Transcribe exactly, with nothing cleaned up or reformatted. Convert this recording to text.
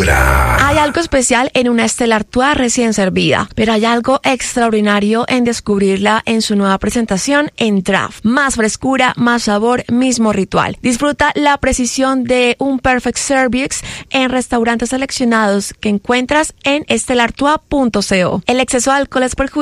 Vibra. Hay algo especial en una Stella Artois recién servida, pero hay algo extraordinario en descubrirla en su nueva presentación en draft. Más frescura, más sabor, mismo ritual. Disfruta la precisión de un Perfect Cervix en restaurantes seleccionados que encuentras en stella artois punto co. El exceso de alcohol es perjudicial